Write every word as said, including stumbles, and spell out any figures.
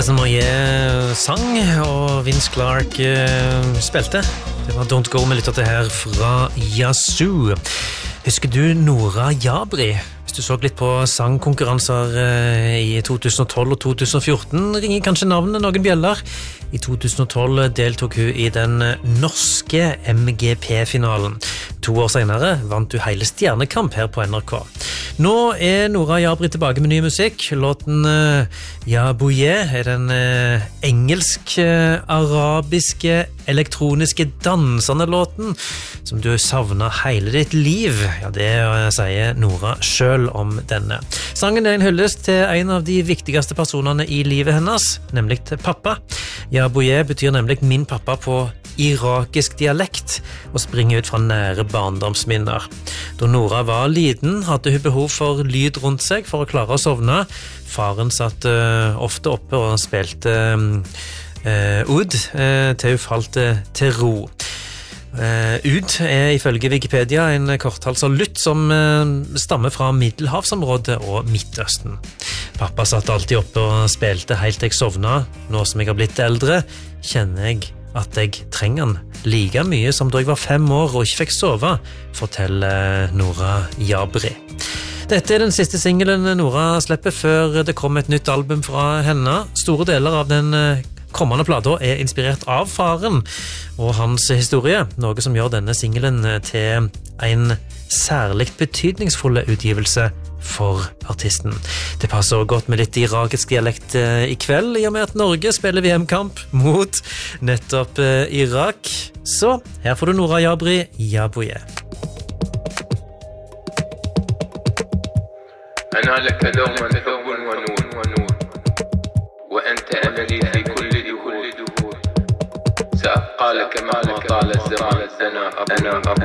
Alison Moyet sang, og Vince Clarke uh, spilte. Det var Don't Go med litt av det her fra Yazoo. Husker du Nora Jabri? Hvis du så litt på sangkonkurranser uh, i tjuetusen og tolv og tjuetusen og fjorten, ringer kanskje navnet noen bjeller. I tjuetusen og tolv deltok hun i den norske M G P-finalen. To år senere vant hun hele Stjernekamp her på N R K. Nå er Nora Jabri tilbake med ny musikk. Låten uh, Ja Bouye er den uh, engelsk-arabiske, elektroniske, dansende låten som du savner hele ditt liv. Ja, det uh, sier Nora selv om denne. Sangen er en hyllest til en av de viktigste personene i livet hennes, nemlig til pappa. Ja Bouye betyr nemlig min pappa på irakisk dialekt og springer ut fra nære barndomsminner. Da Nora var liten, hadde hun behov for lyd rundt seg for å klare å sovne. Faren satt uh, ofte oppe og spilte uh, ud uh, til hun falt uh, til ro. Uh, ud er ifølge Wikipedia en korthals av lutt som uh, stammer fra Middelhavsområdet og Midtøsten. Pappa satt alltid oppe og spilte helt til jeg sovna. Nå som jeg har blitt eldre, kjenner jeg at jeg trenger han like mye som da jeg var fem år og ikke fikk sove, forteller Nora Jabri. Dette er den siste singelen Nora slipper før det kommer et nytt album fra henne. Store deler av den kommende plata er inspirert av faren og hans historie, noe som gjør denne singelen til en særlig betydningsfulle utgivelse for artisten. Det passer godt med litt irakisk dialekt i kveld, i og med at Norge spiller V M-kamp mot nettopp Irak. Så her får du Nora Jabri, Ja Bouye. أنا لك دوما حب ونور وأنت أملي في كل دهور سأبقى لك مهما طال الزمان أنا أب